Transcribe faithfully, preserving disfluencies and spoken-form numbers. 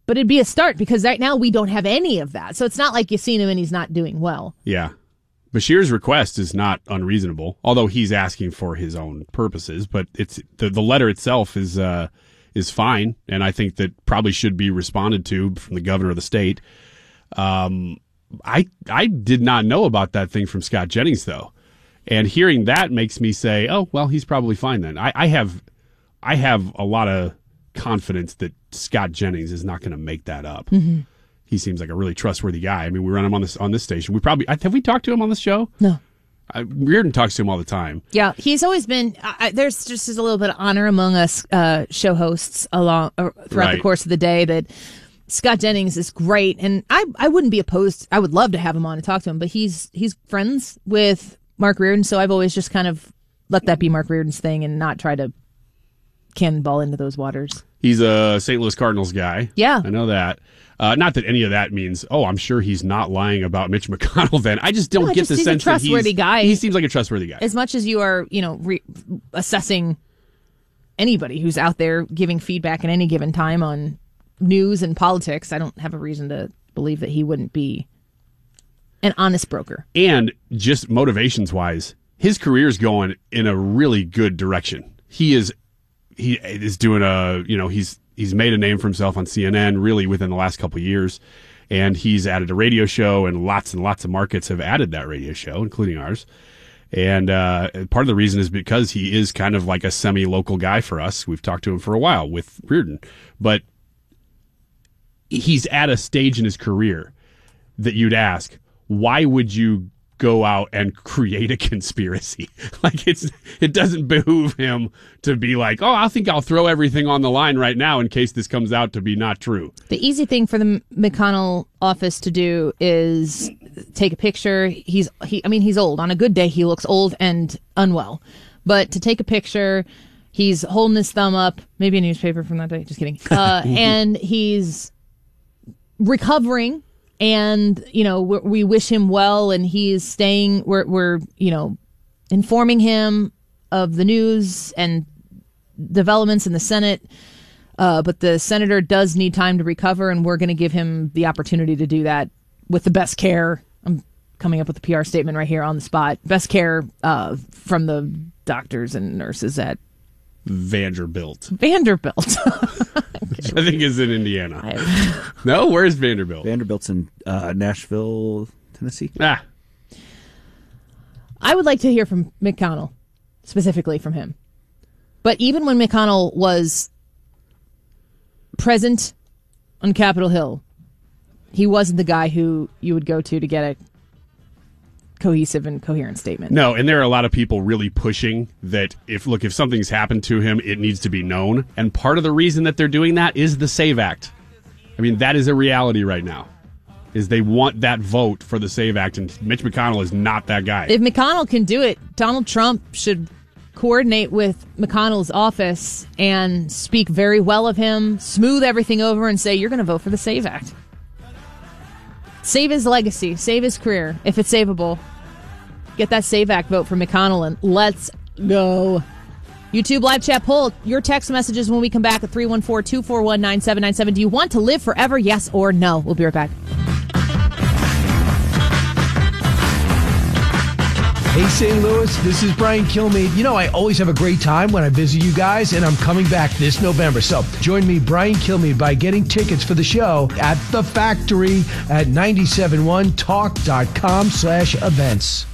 But it'd be a start because right now we don't have any of that. So it's not like you've seen him and he's not doing well. Yeah. Bashir's request is not unreasonable, although he's asking for his own purposes. But it's the, the letter itself is uh, is fine, and I think that probably should be responded to from the governor of the state. Um, I I did not know about that thing from Scott Jennings, though. And hearing that makes me say, oh, well, he's probably fine then. I, I have I have a lot of confidence that Scott Jennings is not going to make that up. Mm-hmm. He seems like a really trustworthy guy. I mean, we run him on this on this station. We probably have we talked to him on this show? No. I, Reardon talks to him all the time. Yeah, he's always been. I, there's just a little bit of honor among us uh, show hosts along uh, throughout Right. the course of the day that Scott Jennings is great, and I I wouldn't be opposed. I would love to have him on and talk to him, but he's he's friends with Mark Reardon, so I've always just kind of let that be Mark Reardon's thing and not try to cannonball into those waters. He's a Saint Louis Cardinals guy. Yeah. I know that. Uh, not that any of that means, oh, I'm sure he's not lying about Mitch McConnell then. I just don't No, get just the he's a sense that trustworthy he's, guy. he seems like a trustworthy guy. As much as you are, you know, re- assessing anybody who's out there giving feedback at any given time on news and politics, I don't have a reason to believe that he wouldn't be an honest broker. And just motivations wise, his career's going in a really good direction. He is he is doing a, you know, he's he's made a name for himself on C N N really within the last couple of years. And he's added a radio show, and lots and lots of markets have added that radio show, including ours. And uh, part of the reason is because he is kind of like a semi-local guy for us. We've talked to him for a while with Reardon. But he's at a stage in his career that you'd ask, why would you go out and create a conspiracy? Like, it's it doesn't behoove him to be like, oh, I think I'll throw everything on the line right now in case this comes out to be not true. The easy thing for the McConnell office to do is take a picture. He's he I mean he's old. On a good day he looks old and unwell. But to take a picture, he's holding his thumb up, maybe a newspaper from that day, just kidding. Uh, and he's recovering. And, you know, we we wish him well, and he's staying, we're, we're, you know, informing him of the news and developments in the Senate. Uh, but the senator does need time to recover, and we're going to give him the opportunity to do that with the best care. I'm coming up with a P R statement right here on the spot. Best care uh, from the doctors and nurses at Vanderbilt. Vanderbilt. Which I think is in Indiana. No, where's Vanderbilt? Vanderbilt's in uh, Nashville, Tennessee. Ah. I would like to hear from McConnell, specifically from him. But even when McConnell was present on Capitol Hill, he wasn't the guy who you would go to to get a cohesive and coherent statement. No, and there are a lot of people really pushing that if, look, if something's happened to him, it needs to be known. And part of the reason that they're doing that is the SAVE Act. I mean, that is a reality right now, is they want that vote for the SAVE Act, and Mitch McConnell is not that guy. If McConnell can do it, Donald Trump should coordinate with McConnell's office and speak very well of him, smooth everything over, and say, you're going to vote for the SAVE Act. Save his legacy, save his career, if it's savable. Get that SAVE Act vote for McConnell, and let's go. YouTube live chat poll, your text messages when we come back at three one four, two four one, nine seven nine seven. Do you want to live forever, yes or no? We'll be right back. Hey, Saint Louis, this is Brian Kilmeade. You know, I always have a great time when I visit you guys, and I'm coming back this November. So join me, Brian Kilmeade, by getting tickets for the show at The Factory at nine seven one talk dot com slash events.